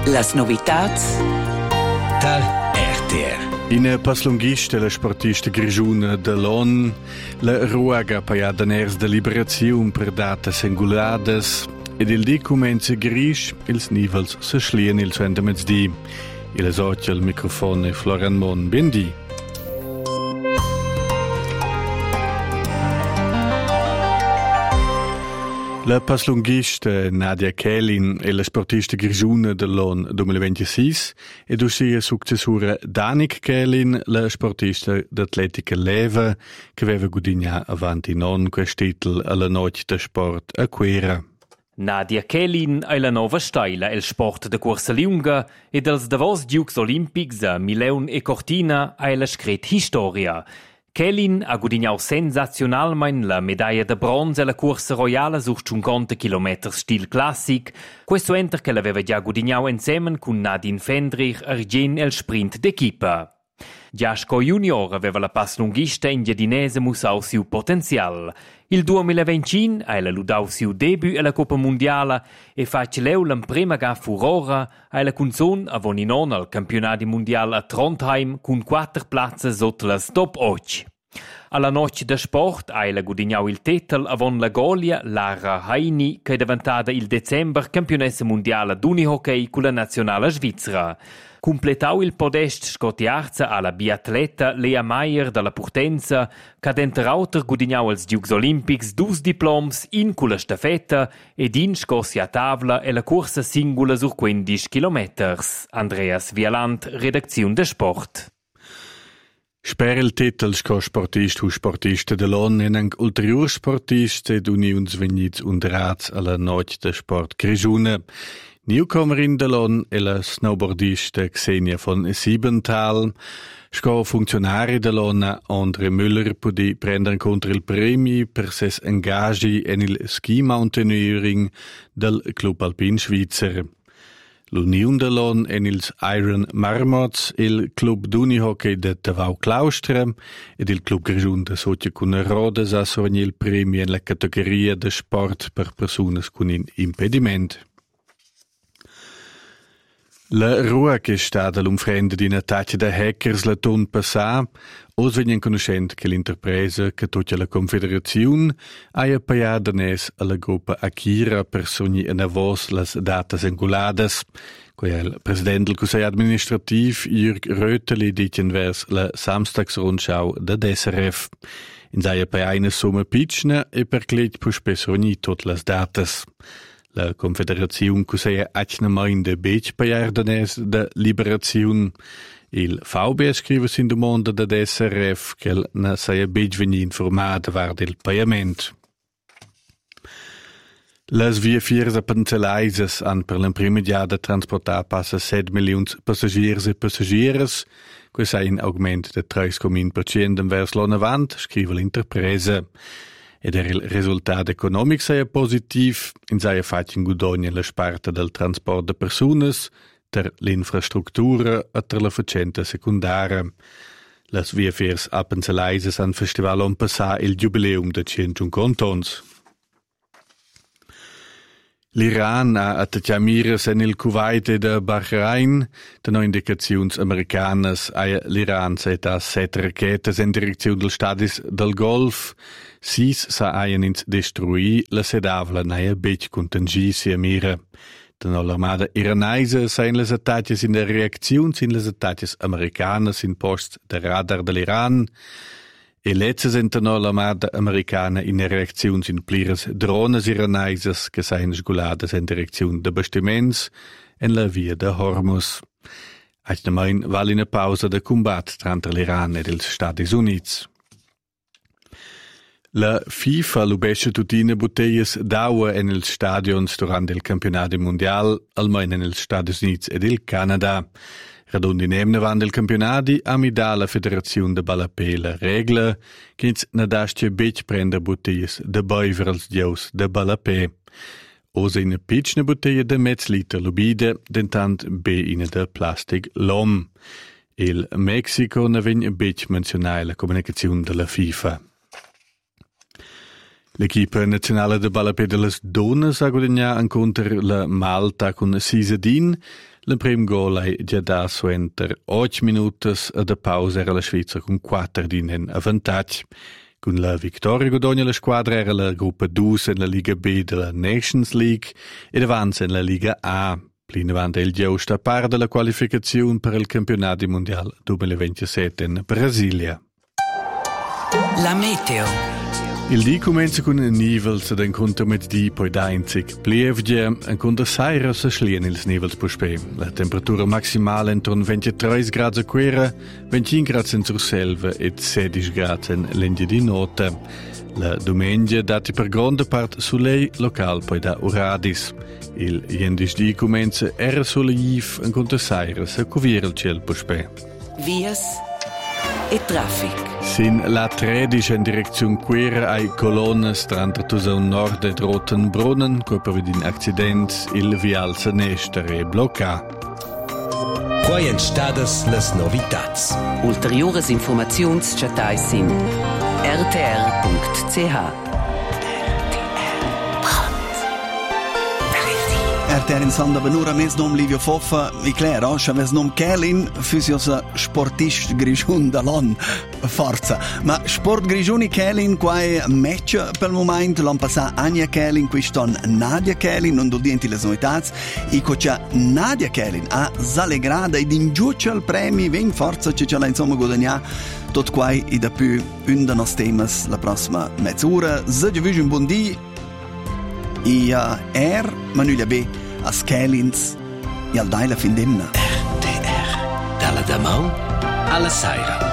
Las novitats Tal RTR. In paslunghista la sportista grigiuna de l'ON, la ruega paia daners de liberazione per data singuladas, ed il di comenza grisch, ils nivels se schlien il suendamezdi. Il esortia al microfono Florian Mon, bendi. La paslunghista Nadia Kellin e la sportista grigiuna dell'ON 2026 ed uscì successura Danik Kellin, la sportista d'atletica leva, che aveva guadagnato avanti non questo titolo alla notte da sport a Quera. Nadia Kellin è la nuova stella del sport de corsa lunga e dels davos Jeux Olimpics a Milano e Cortina è la screta storia. Kellin ha guadagnato sensazionalmente la medaglia de bronzo alla corsa royale su 50 km stil classic, questo enter che l'aveva già guadagnato insieme con Nadine Fendrich a Regin el sprint d'equipa. Giasco Junior aveva la paslunghista indiadinese musau siu potenzial. Il 2025 ha ludau siu debut alla Coppa Mondiale e face leu la prima ga furora ha la cunzon avoninon al campionato mondiale a Trondheim con 4 plätze sotto la top 8. Alla noce da sport ha la guadagnau il titel avon la Golia Lara Heini che è diventata il december campionessa mondiale d'unihockey con la nazionale svizzera. Completau il podest scotiarza alla biatleta Lea Meyer dalla Purtenza, che ha entrauter guadagnau als Jeux Olimpics 2 diploms in con la stafetta ed in scossi a tavola e la corsa singola sur 15 km. Andreas Vialant, redazione de Sport. Sper il titel sco sportist u sportista de l'ON en anche ulterior sportist ed unions vegnits und rats alla noce de sport grigiuna. Newcomerin de l'ON è la snowboardista Xenia von Siebenthal. Sco funzionari de l'ON Andre Müller pudi prendere contro il premi per ses engagi en il ski mountaineering del Club Alpin Svizzer. L'Union de l'ON en ils Iron Marmots, il Club d'unihockey de Tavau Claustra ed il Club Grigiun de Sotia con Rodes a sogni il premi en la categoria de sport per personas con un impediment. La rua che sta dall'umfrenda di un'attacco da hackers la ton passà, os venien conoscent che l'interpresa che tutta la confederazione ha paiato nes alla gruppa Akira per sogni en avos las datas anguladas. Quei il presidente del Consiglio amministrativ Jürg Röteli ditien vers la Samstagsrundschau da SRF. In saia paiaina somma pitchna e per clet pu spesso ogni tot las datas. La Confederazione Cusea Acnamain de Bec Paiardanes de Liberazione. Il VB scrive in domanda da SRF che na saia bec veni informata var del paiament. Las via fiers a Panzelaises han per l'imprimidiada transportar passa 7 milions passagiers e passagieres. Questo è un aumento de 3,1% vers l'anno avant, scrive l'interpresa. Ed il risultato economico sia positiv, in sia fatto in guadagno la sparta del trasporto de personas, ter l'infrastruttura e ter la facenta secundaria. Las via fiers a Panzelaises han festival on passà il jubileum de 150 ans. L'Iran ha attaccato mires en il Kuwait e de Bahrain. Da no indicazions americanas ha l'Iran seta 7 rachetes in direzione del stadis del Golf. 6 sa haien ins destruì la sedavla naia bec contangisi a mira. Da no l'armada iranaisa sa in les attacches in der reaczions in les attacches americanas in post de radar dell'Iran. E letztes internao l'armada americana in reaczions in plires drones iranaisas che sain sguladas in direzione de bastiments en la via de Hormuz. Acnamain val in a pausa de combat tra l'Iran ed els Stati Units. La FIFA lubesce tutina botteglias d'aua en els stadions durant il campionato mondial, almeno en els Stati Units ed il Canada. Radundi nemne van del campionati a midà la Federazione de Ballapé la regla che ins nadastia bec prende botteglias de beiver als dieus de Ballapé. Osa in pitchne botteglia de metz liter lubide, dentant be in de plastic lom. Il Mexico ne vegn bec menzionai la comunicazione della FIFA. L'equipa nazionale de Ballapé de las Donas ha guadagnato incontro la Malta con 6-1. Il primo gol è già da suenter 8 minuti e da pausa era la Svizzera con 4 in vantaggio. Con la vittoria guadagna la squadra era la gruppa 2 nella Liga B della Nations League ed avanza nella Liga A. Plin avanti il giusto a par della qualificazione per il campionato mondiale 2027 in Brasilia. La meteo. Il dì comincia con nivels ed incontro med di poi da einzig plievgia, incontro saira se schlien ils nivels puspè. La temperatura maximale intorno 23 gradi a Quera, 25 gradi in Surselva e 16 gradi in Lendia di Nota. La domenica dati per grande parte soleil local poi da Uradis. Il jendis di comincia era sole jiv incontro saira se covire il ciel puspè. Vias e traffic. Sin la 13 in direzione Quera ai colonne strandatusa un nord ed Rotenbrunnen, co per un accident il vial Senester e blocca. Quai en stadas las novitats. Ulteriores informaziuns chatais sin rtr.ch. RTR in Sanda Benura, mes nom Livio Foffa, i Claire, oscia mes nom Kelin, fysiosa sportist grigiun da l'on, forza. Ma sport grigiuni Kelin, quai match per il momento, l'on passa Ania Kelin, qui ston Nadia Kelin, non dodienti le novitats, i cocia Nadia Kelin a Zalegrada ed in giuccia il premi, ven forza, ci ce l'ha insomma guadagna. Tot quai i da più un da nos temas la prossima mezz'ora. Se vi un buon dì, i Manulia B, a Skelins e al Daila Findemna. RTR. Dalla Damau alla Saira.